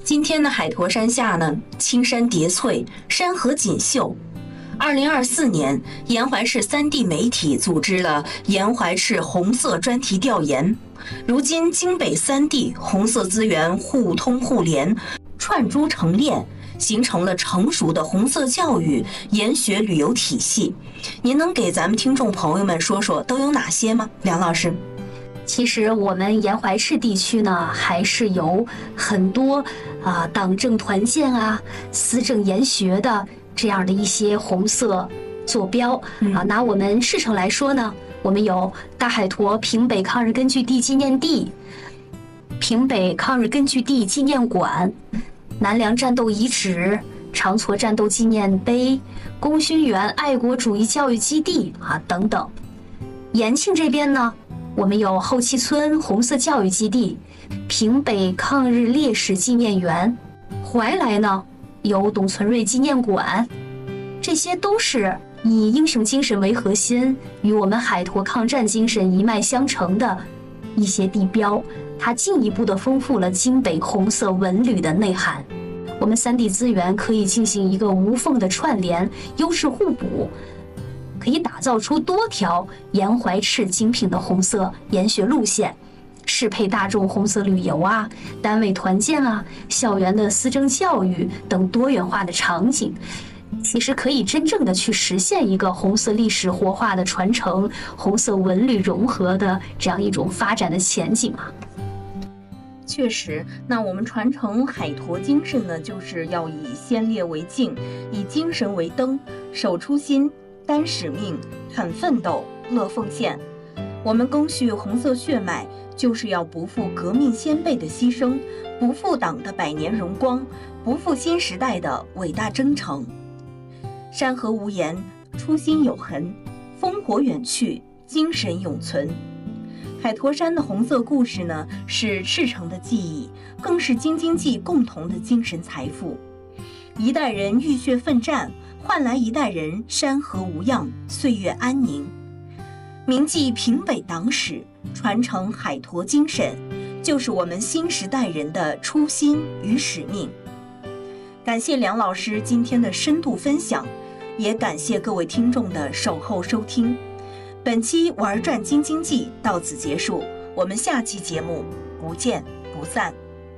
今天的海坨山下呢，青山叠翠，山河锦绣。2024年，沿淮市3地媒体组织了沿淮市红色专题调研。如今，京北3地红色资源互通互联，串珠成链，形成了成熟的红色教育研学旅游体系。您能给咱们听众朋友们说说都有哪些吗？梁老师。 其实我们沿淮市地区呢，还是有很多党政团建思政研学的这样的一些红色坐标拿我们市城来说呢，我们有大海坨平北抗日根据地纪念地、平北抗日根据地纪念馆、南梁战斗遗址、长矬战斗纪念碑、功勋园爱国主义教育基地等等。延庆这边呢，我们有后七村红色教育基地、平北抗日烈士纪念园，怀来呢有董存瑞纪念馆，这些都是以英雄精神为核心，与我们海坨抗战精神一脉相承的一些地标，它进一步的丰富了京北红色文旅的内涵。我们3地资源可以进行一个无缝的串联，优势互补，可以打造出多条沿淮市精品的红色研学路线，适配大众红色旅游单位团建校园的思政教育等多元化的场景，其实可以真正的去实现一个红色历史活化的传承、红色文旅融合的这样一种发展的前景确实，那我们传承海坨精神呢，就是要以先烈为镜，以精神为灯，守初心，担使命，肯奋斗，乐奉献。我们赓续红色血脉，就是要不负革命先辈的牺牲，不负党的100年荣光，不负新时代的伟大征程。山河无言，初心有痕，烽火远去，精神永存。海坨山的红色故事呢，是赤诚的记忆，更是京津冀共同的精神财富。一代人浴血奋战，换来一代人山河无恙，岁月安宁。铭记平北党史，传承海坨精神，就是我们新时代人的初心与使命。感谢梁老师今天的深度分享，也感谢各位听众的守候收听。本期玩转京津冀到此结束，我们下期节目不见不散。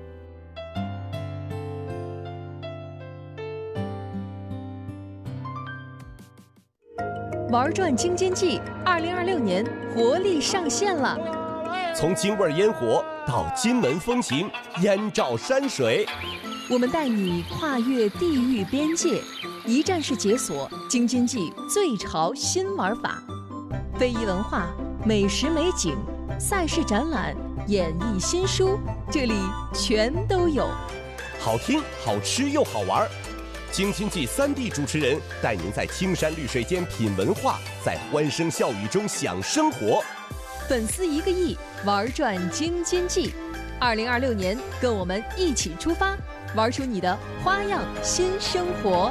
玩转京津冀2026年活力上线了， 从京味烟火到金门风情，燕赵山水， 我们带你跨越地域边界，一站式解锁京津冀最潮新玩法。非遗文化、美食美景、赛事展览、演艺新书，这里全都有。 好听、好吃又好玩。京津冀3地主持人带您在青山绿水间品文化，在欢声笑语中享生活。 粉丝1个亿，玩转京津冀。2026年，跟我们一起出发，玩出你的花样新生活。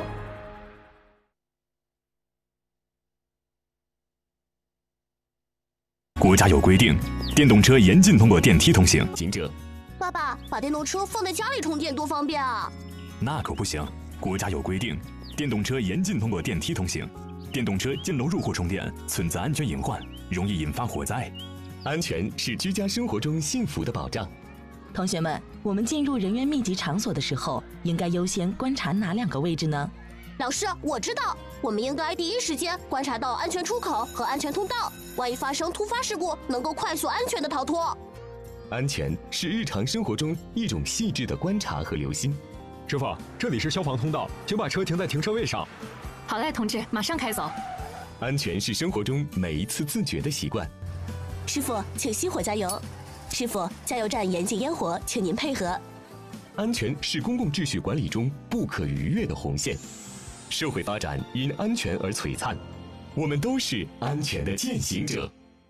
国家有规定，电动车严禁通过电梯通行。 行者， 爸爸，把电动车放在家里充电多方便啊！ 那可不行，国家有规定，电动车严禁通过电梯通行。电动车进楼入户充电存在安全隐患，容易引发火灾。 安全是居家生活中幸福的保障。 同学们，我们进入人员密集场所的时候，应该优先观察哪2个位置呢？ 老师，我知道，我们应该第一时间观察到安全出口和安全通道，万一发生突发事故，能够快速安全的逃脱。 安全是日常生活中一种细致的观察和留心。 师傅，这里是消防通道，请把车停在停车位上。 好嘞，同志，马上开走。 安全是生活中每一次自觉的习惯。 师傅，请熄火加油。师傅，加油站严禁烟火，请您配合。 安全是公共秩序管理中不可逾越的红线。社会发展因安全而璀璨，我们都是安全的践行者。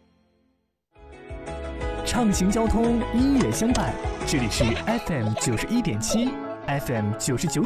畅行交通，音乐相伴，这里是 FM91.7 ，FM99.9